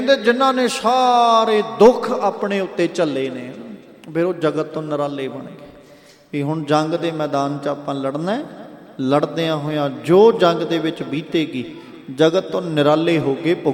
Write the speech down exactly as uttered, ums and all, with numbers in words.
ਜਿਨ੍ਹਾਂ ਨੇ ਸਾਰੇ ਦੁੱਖ ਆਪਣੇ ਉੱਤੇ ਝੱਲੇ ਨੇ, ਫਿਰ ਉਹ ਜਗਤ ਤੋਂ ਨਿਰਾਲੇ ਬਣ ਗਏ। ਵੀ ਹੁਣ ਜੰਗ ਦੇ ਮੈਦਾਨ 'ਚ ਆਪਾਂ ਲੜਨਾ, ਲੜਦਿਆਂ ਹੋਇਆਂ ਜੋ ਜੰਗ ਦੇ ਵਿੱਚ ਬੀਤੇਗੀ, ਜਗਤ ਤੋਂ ਨਿਰਾਲੇ ਹੋ ਕੇ